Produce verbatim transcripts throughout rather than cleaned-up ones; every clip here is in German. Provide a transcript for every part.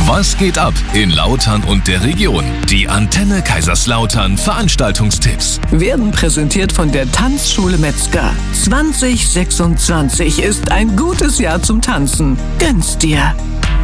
Was geht ab in Lautern und der Region? Die Antenne Kaiserslautern Veranstaltungstipps werden präsentiert von der Tanzschule Metzger. zwanzig sechsundzwanzig ist ein gutes Jahr zum Tanzen. Gönn's dir!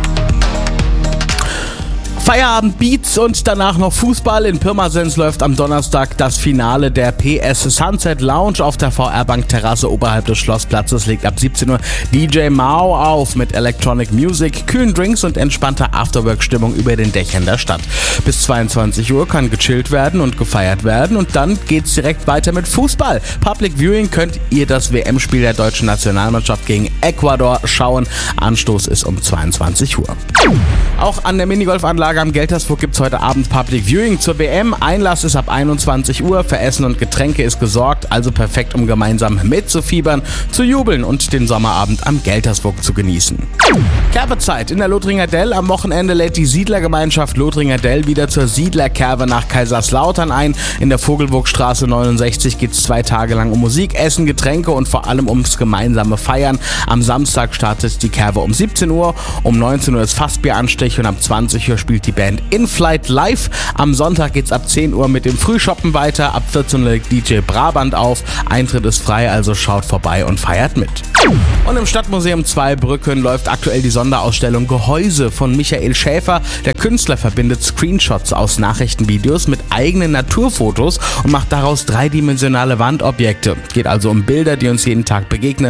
Feierabend Beats und danach noch Fußball. In Pirmasens läuft am Donnerstag das Finale der P S Sunset Lounge auf der V R-Bank Terrasse oberhalb des Schlossplatzes. Legt ab siebzehn Uhr D J Mao auf mit Electronic Music, kühlen Drinks und entspannter Afterwork-Stimmung über den Dächern der Stadt. Bis zweiundzwanzig Uhr kann gechillt werden und gefeiert werden und dann geht's direkt weiter mit Fußball. Public Viewing könnt ihr das W M-Spiel der deutschen Nationalmannschaft gegen Ecuador schauen. Anstoß ist um zweiundzwanzig Uhr. Auch an der Minigolfanlage am Geltersburg gibt es heute Abend Public Viewing zur W M. Einlass ist ab einundzwanzig Uhr. Für Essen und Getränke ist gesorgt, also perfekt, um gemeinsam mitzufiebern, zu jubeln und den Sommerabend am Geltersburg zu genießen. Kerbezeit in der Lothringer Dell. Am Wochenende lädt die Siedlergemeinschaft Lothringer Dell wieder zur Siedlerkerbe nach Kaiserslautern ein. In der Vogelburgstraße neunundsechzig geht es zwei Tage lang um Musik, Essen, Getränke und vor allem ums gemeinsame Feiern. Am Samstag startet die Kerbe um siebzehn Uhr, um neunzehn Uhr ist Fassbieranstich und ab zwanzig Uhr spielt die Band In-Flight live. Am Sonntag geht's ab zehn Uhr mit dem Frühshoppen weiter. Ab vierzehn Uhr legt D J Brabant auf. Eintritt ist frei, also schaut vorbei und feiert mit. Und im Stadtmuseum Zweibrücken läuft aktuell die Sonderausstellung Gehäuse von Michael Schäfer. Der Künstler verbindet Screenshots aus Nachrichtenvideos mit eigenen Naturfotos und macht daraus dreidimensionale Wandobjekte. Geht also um Bilder, die uns jeden Tag begegnen.